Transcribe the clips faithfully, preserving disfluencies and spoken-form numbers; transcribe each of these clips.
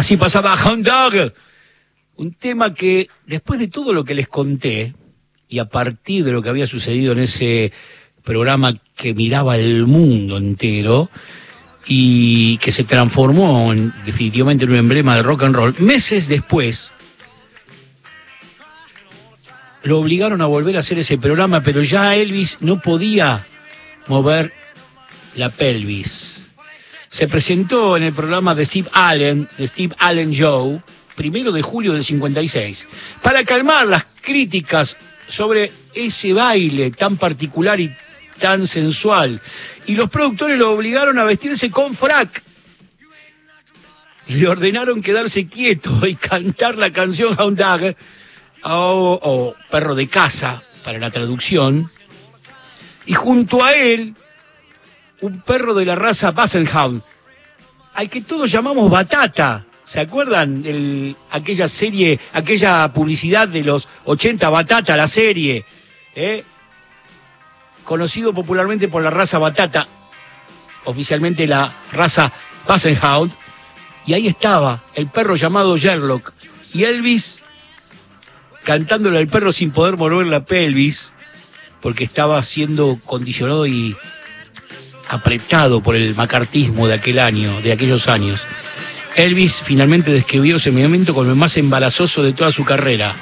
Así pasaba Hound Dog, un tema que después de todo lo que les conté y a partir de lo que había sucedido en ese programa que miraba el mundo entero y que se transformó en, definitivamente en un emblema del rock and roll, meses después lo obligaron a volver a hacer ese programa, pero ya Elvis no podía mover la pelvis. Se presentó en el programa de Steve Allen, de Steve Allen Show, primero de julio del cincuenta y seis, para calmar las críticas sobre ese baile tan particular y tan sensual. Y los productores lo obligaron a vestirse con frac. Le ordenaron quedarse quieto y cantar la canción Hound Dog, o, o perro de casa, para la traducción. Y junto a él, un perro de la raza Basset Hound, al que todos llamamos Batata. ¿Se acuerdan de aquella serie, aquella publicidad de los ochenta, Batata, la serie? ¿Eh? Conocido popularmente por la raza Batata, oficialmente la raza Basset Hound. Y ahí estaba el perro llamado Sherlock. Y Elvis cantándole al perro sin poder mover la pelvis, porque estaba siendo condicionado y apretado por el macartismo de aquel año, de aquellos años. Elvis finalmente describió ese momento como el más embarazoso de toda su carrera.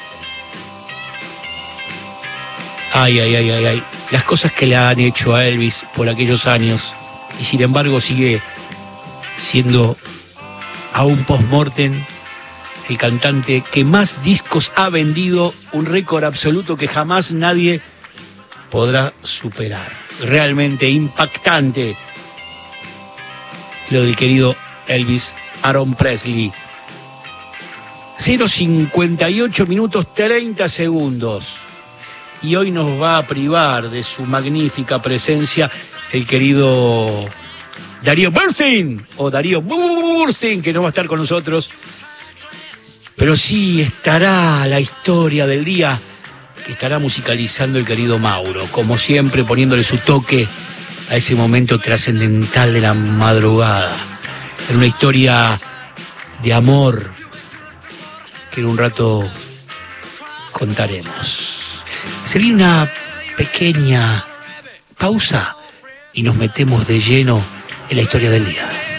Ay, ay, ay, ay, ay. Las cosas que le han hecho a Elvis por aquellos años, y sin embargo sigue siendo aún post-mortem el cantante que más discos ha vendido, un récord absoluto que jamás nadie podrá superar. Realmente impactante lo del querido Elvis Aaron Presley. cero cincuenta y ocho minutos treinta segundos. Y hoy nos va a privar de su magnífica presencia el querido Darío Bernstein, o Darío Bernstein, que no va a estar con nosotros. Pero sí estará la historia del día que estará musicalizando el querido Mauro, como siempre poniéndole su toque a ese momento trascendental de la madrugada. Era una historia de amor que en un rato contaremos. Se viene una pequeña pausa y nos metemos de lleno en la historia del día.